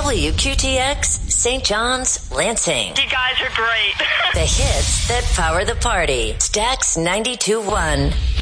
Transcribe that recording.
WQTX, St. John's, Lansing. You guys are great. The hits that power the party. Stax 92.1.